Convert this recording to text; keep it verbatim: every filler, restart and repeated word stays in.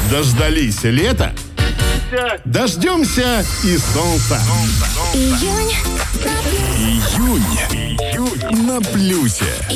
Дождались лета? Дождемся и солнца. Июнь. Июнь на плюсе.